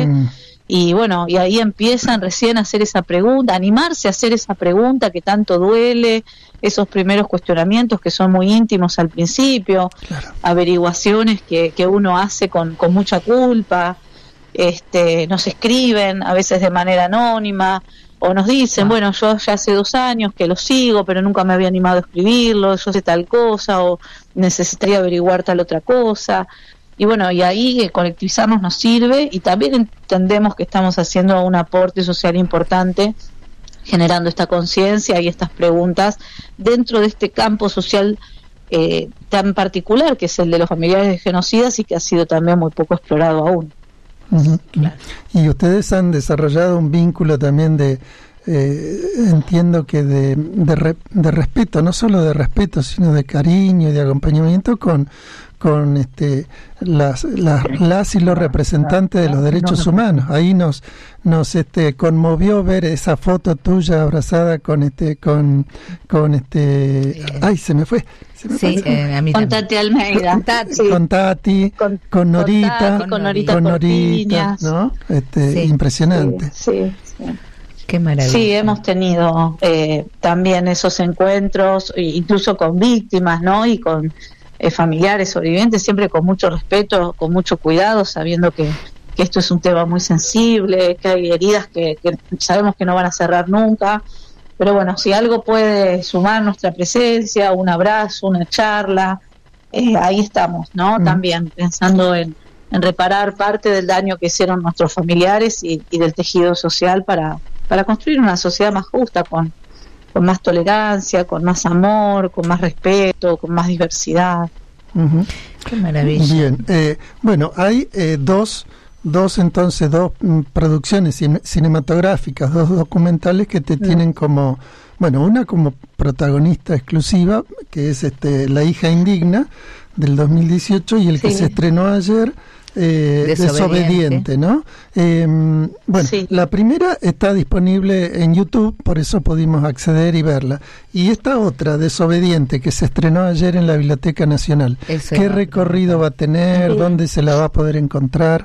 Y bueno, y ahí empiezan recién a hacer esa pregunta, animarse a hacer esa pregunta que tanto duele, esos primeros cuestionamientos que son muy íntimos al principio, averiguaciones que uno hace con mucha culpa, nos escriben a veces de manera anónima, o nos dicen, bueno, yo ya hace 2 años que lo sigo, pero nunca me había animado a escribirlo, yo sé tal cosa, o necesitaría averiguar tal otra cosa. Y bueno, y ahí colectivizarnos nos sirve, y también entendemos que estamos haciendo un aporte social importante, generando esta conciencia y estas preguntas dentro de este campo social tan particular, que es el de los familiares de genocidas, y que ha sido también muy poco explorado aún. Claro. Y ustedes han desarrollado un vínculo también entiendo que de respeto, no solo de respeto, sino de cariño y de acompañamiento con las y los representantes de los derechos humanos. Ahí nos conmovió ver esa foto tuya abrazada con ay, se me fue. A mí con Tati Almeida, con Tati, con Norita, ¿no? Impresionante. Sí. Qué maravilla. Sí, hemos tenido también esos encuentros, incluso con víctimas, ¿no? Y con familiares sobrevivientes, siempre con mucho respeto, con mucho cuidado, sabiendo que esto es un tema muy sensible, que hay heridas que sabemos que no van a cerrar nunca, pero bueno, si algo puede sumar nuestra presencia, un abrazo, una charla, ahí estamos, ¿no? También pensando en reparar parte del daño que hicieron nuestros familiares y del tejido social para construir una sociedad más justa, con más tolerancia, con más amor, con más respeto, con más diversidad. Qué maravilla. Bien, bueno, hay dos producciones cinematográficas, 2 documentales que te tienen como, bueno, una como protagonista exclusiva, que es La hija indigna, del 2018, y el que se estrenó ayer, Desobediente, ¿no? Bueno, la primera está disponible en YouTube, por eso pudimos acceder y verla. Y esta otra, Desobediente, que se estrenó ayer en la Biblioteca Nacional, ¿qué recorrido va a tener? ¿Dónde se la va a poder encontrar?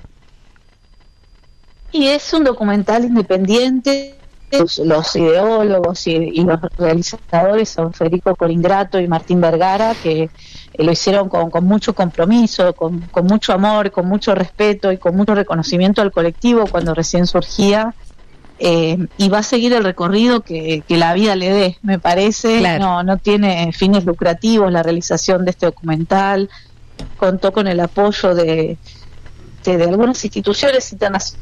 Y es un documental independiente. Los ideólogos y los realizadores son Federico Coringrato y Martín Vergara, que lo hicieron con mucho compromiso, con mucho amor, con mucho respeto y con mucho reconocimiento al colectivo cuando recién surgía, y va a seguir el recorrido que la vida le dé, me parece. No tiene fines lucrativos la realización de este documental. Contó con el apoyo de algunas instituciones internacionales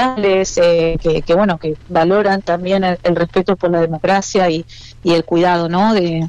que valoran también el respeto por la democracia y el cuidado, ¿no? de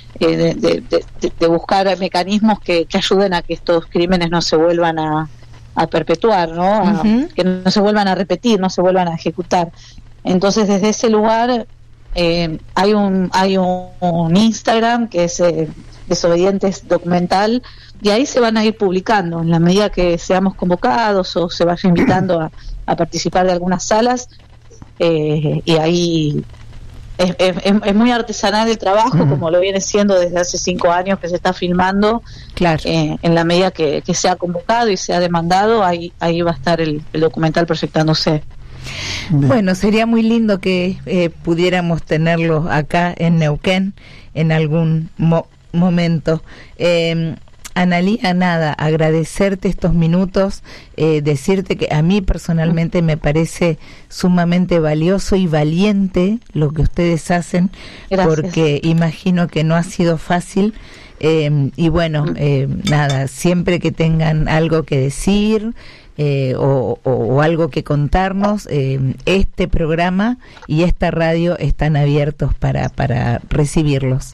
buscar mecanismos que ayuden a que estos crímenes no se vuelvan a perpetuar, ¿no? Que no se vuelvan a repetir, no se vuelvan a ejecutar. Entonces, desde ese lugar hay un Instagram que es Desobedientes Documental, y ahí se van a ir publicando en la medida que seamos convocados o se vaya invitando a participar de algunas salas, y ahí es muy artesanal el trabajo, como lo viene siendo desde hace 5 años que se está filmando. En la medida que sea convocado y sea demandado, ahí va a estar el documental proyectándose. Bien. Bueno, sería muy lindo que pudiéramos tenerlo acá en Neuquén en algún momento. Analía, nada, agradecerte estos minutos, decirte que a mí personalmente me parece sumamente valioso y valiente lo que ustedes hacen. Gracias. Porque imagino que no ha sido fácil, y bueno, nada, siempre que tengan algo que decir o algo que contarnos, este programa y esta radio están abiertos para recibirlos.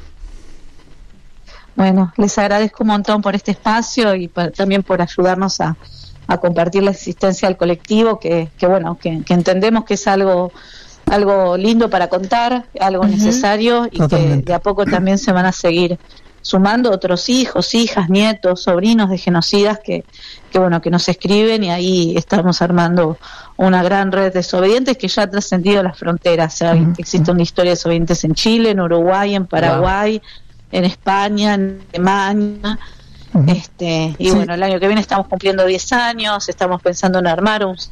Bueno, les agradezco un montón por este espacio y también por ayudarnos a compartir la existencia del colectivo, que entendemos que es algo lindo para contar, algo necesario, y que de a poco también se van a seguir sumando otros hijos, hijas, nietos, sobrinos de genocidas que nos escriben, y ahí estamos armando una gran red de desobedientes que ya ha trascendido las fronteras. Existe una historia de desobedientes en Chile, en Uruguay, en Paraguay, en España, en Alemania, y bueno, el año que viene estamos cumpliendo 10 años, estamos pensando en armar un